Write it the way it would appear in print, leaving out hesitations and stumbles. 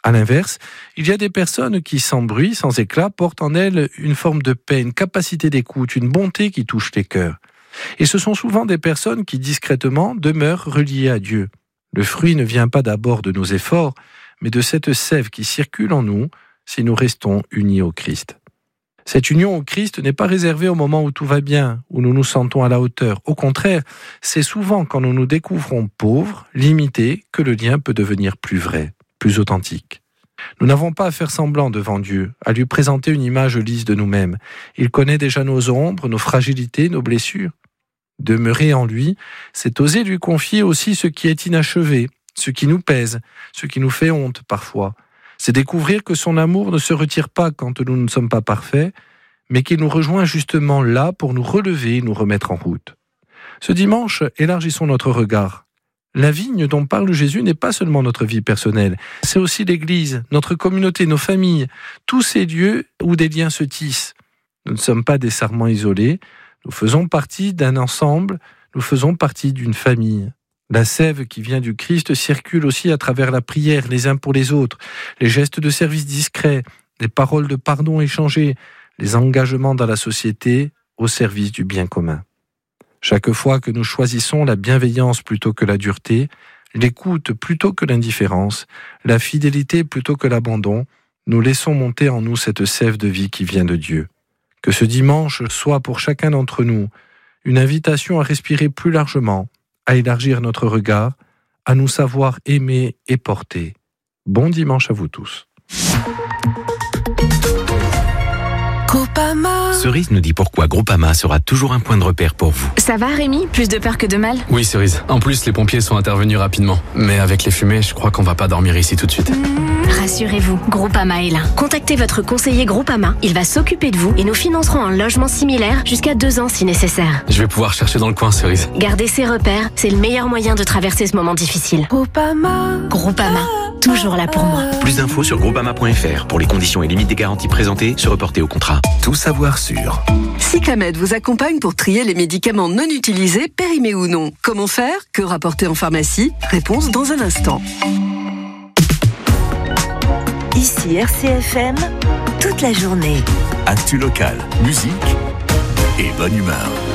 À l'inverse, il y a des personnes qui, sans bruit, sans éclat, portent en elles une forme de paix, une capacité d'écoute, une bonté qui touche les cœurs. Et ce sont souvent des personnes qui, discrètement, demeurent reliées à Dieu. Le fruit ne vient pas d'abord de nos efforts, mais de cette sève qui circule en nous si nous restons unis au Christ. Cette union au Christ n'est pas réservée au moment où tout va bien, où nous nous sentons à la hauteur. Au contraire, c'est souvent quand nous nous découvrons pauvres, limités, que le lien peut devenir plus vrai, plus authentique. Nous n'avons pas à faire semblant devant Dieu, à lui présenter une image lisse de nous-mêmes. Il connaît déjà nos ombres, nos fragilités, nos blessures. Demeurer en lui, c'est oser lui confier aussi ce qui est inachevé, ce qui nous pèse, ce qui nous fait honte parfois. C'est découvrir que son amour ne se retire pas quand nous ne sommes pas parfaits, mais qu'il nous rejoint justement là pour nous relever et nous remettre en route. Ce dimanche, élargissons notre regard. La vigne dont parle Jésus n'est pas seulement notre vie personnelle, c'est aussi l'Église, notre communauté, nos familles, tous ces lieux où des liens se tissent. Nous ne sommes pas des sarments isolés, nous faisons partie d'un ensemble, nous faisons partie d'une famille. La sève qui vient du Christ circule aussi à travers la prière les uns pour les autres, les gestes de service discrets, les paroles de pardon échangées, les engagements dans la société au service du bien commun. Chaque fois que nous choisissons la bienveillance plutôt que la dureté, l'écoute plutôt que l'indifférence, la fidélité plutôt que l'abandon, nous laissons monter en nous cette sève de vie qui vient de Dieu. Que ce dimanche soit pour chacun d'entre nous une invitation à respirer plus largement, à élargir notre regard, à nous savoir aimer et porter. Bon dimanche à vous tous. Groupama. Cerise nous dit pourquoi Groupama sera toujours un point de repère pour vous. Ça va Rémi? Plus de peur que de mal? Oui Cerise, en plus les pompiers sont intervenus rapidement. Mais avec les fumées, je crois qu'on va pas dormir ici tout de suite. Rassurez-vous, Groupama est là. Contactez votre conseiller Groupama, il va s'occuper de vous et nous financerons un logement similaire jusqu'à 2 ans si nécessaire. Je vais pouvoir chercher dans le coin Cerise. Garder ses repères, c'est le meilleur moyen de traverser ce moment difficile. Groupama, toujours là pour moi. Plus d'infos sur groupama.fr. Pour les conditions et limites des garanties présentées, se reporter au contrat. Tout savoir sur Cyclamed vous accompagne pour trier les médicaments non utilisés, périmés ou non. Comment faire? Que rapporter en pharmacie? Réponse dans un instant. Ici RCFM, toute la journée. Actu local, musique et bonne humeur.